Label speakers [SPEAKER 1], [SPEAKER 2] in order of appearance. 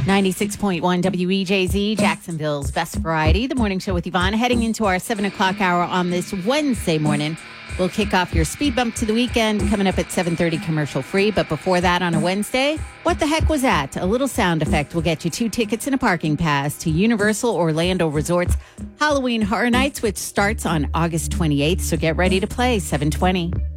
[SPEAKER 1] 96.1 WEJZ, Jacksonville's best variety. The morning show with Yvonne. Heading into our 7 o'clock hour on this Wednesday morning. We'll kick off your speed bump to the weekend coming up at 7:30 commercial free. But before that on a Wednesday, what the heck was that? A little sound effect will get you 2 tickets and a parking pass to Universal Orlando Resort's Halloween Horror Nights, which starts on August 28th. So get ready to play 7:20.